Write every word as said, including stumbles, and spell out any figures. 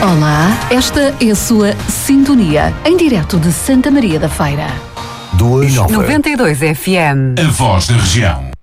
Olá, esta é a sua sintonia, em direto de Santa Maria da Feira. Duas noventa e dois F M. A voz da região.